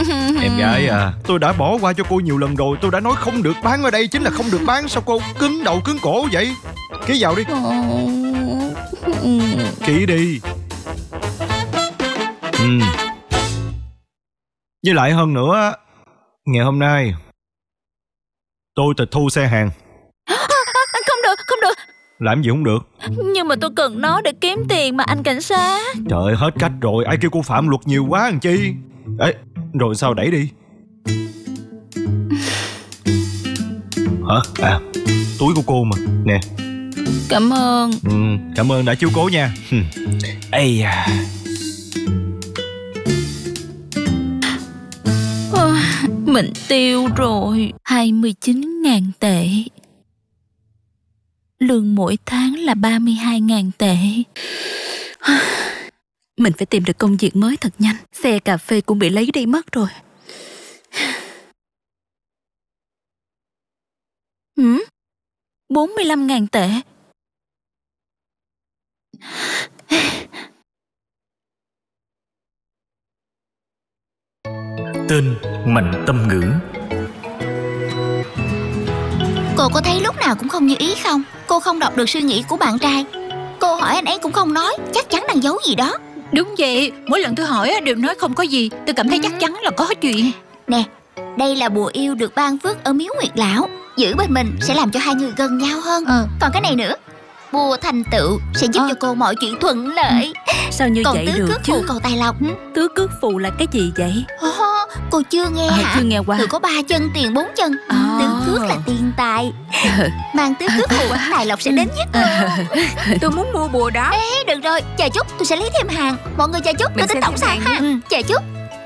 Em gái à, tôi đã bỏ qua cho cô nhiều lần rồi. Tôi đã nói không được bán ở đây chính là không được bán. Sao cô cứng đầu cứng cổ vậy? Ký vào đi. Ký đi. Với lại hơn nữa, ngày hôm nay tôi tịch thu xe hàng. Không được, không được. Làm gì không được? Nhưng mà tôi cần nó để kiếm tiền mà anh cảnh sát. Trời ơi, hết cách rồi. Ai kêu cô phạm luật nhiều quá làm chi? Ê, rồi sao đẩy đi? Hả? À, túi của cô mà. Nè. Cảm ơn. Cảm ơn đã chiếu cố nha. Ây da. Mình tiêu rồi 29.000 tệ. Lương mỗi tháng là 32.000 tệ. Mình phải tìm được công việc mới thật nhanh. Xe cà phê cũng bị lấy đi mất rồi. 45.000 tệ. Tên Mạnh Tâm Ngữ. Cô có thấy lúc nào cũng không như ý không? Cô không đọc được suy nghĩ của bạn trai. Cô hỏi anh ấy cũng không nói. Chắc chắn đang giấu gì đó. Đúng vậy, mỗi lần tôi hỏi đều nói không có gì. Tôi cảm thấy chắc chắn là có chuyện. Nè, đây là bùa yêu được ban phước ở miếu Nguyệt Lão. Giữ bên mình sẽ làm cho hai người gần nhau hơn. Còn cái này nữa, bùa thành tựu sẽ giúp cho cô mọi chuyện thuận lợi. Sao như còn vậy tứ được cước chứ? phù cầu tài lộc. Tứ cước phù là cái gì vậy? Cô chưa nghe hả? Chưa nghe qua. Người có 3 chân tiền 4 chân. Tứ cước là tiền tài. Mang tứ cước phù tài lộc sẽ đến nhất luôn. Tôi muốn mua bùa đó. Ê, được rồi, chờ chút, tôi sẽ lấy thêm hàng. Mọi người chờ chút, tôi tính tổng sàn ha. Chờ chút.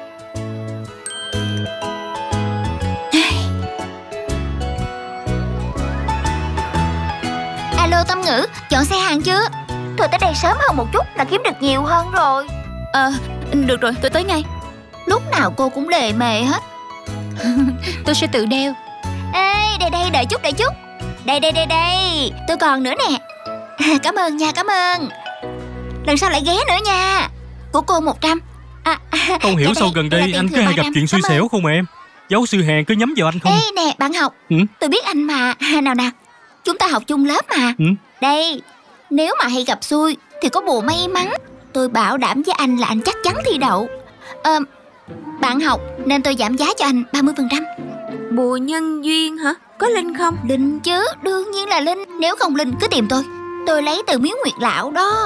Alo Tâm Ngữ, chọn xe hàng chưa? Tôi tới đây sớm hơn một chút là kiếm được nhiều hơn rồi. Được rồi, tôi tới ngay. Lúc nào cô cũng lề mề hết. Tôi sẽ tự đeo. Ê, đây, đợi chút. Đây, tôi còn nữa nè. Cảm ơn nha, cảm ơn. Lần sau lại ghé nữa nha. Của cô 100. Không hiểu sao gần đây anh cứ hay gặp chuyện xui xẻo không mà em. Giáo sư Hàn cứ nhắm vào anh không? Ê nè, bạn học. Tôi biết anh mà. Nào, chúng ta học chung lớp mà. Đây, nếu mà hay gặp xui thì có bùa may mắn. Tôi bảo đảm với anh là anh chắc chắn thi đậu. Bạn học nên tôi giảm giá cho anh 30%. Bùa nhân duyên hả? Có linh không? Linh chứ, đương nhiên là linh. Nếu không linh cứ tìm tôi lấy từ miếu Nguyệt Lão đó.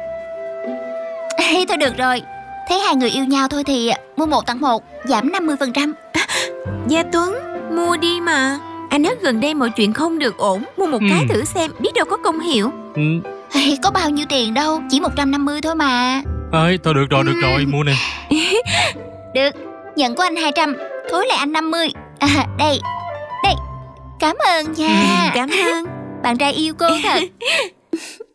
Thôi được rồi, thấy hai người yêu nhau thôi thì mua 1 tặng 1, giảm 50%. Gia Tuấn, mua đi mà. Anh nói gần đây mọi chuyện không được ổn. Mua một cái thử xem, biết đâu có công hiệu. Có bao nhiêu tiền đâu, chỉ 150 thôi mà. Thôi được rồi, mua nè. Được, nhận của anh 200, thối lại anh 50. Đây, cảm ơn nha. Cảm ơn. Bạn trai yêu cô thật.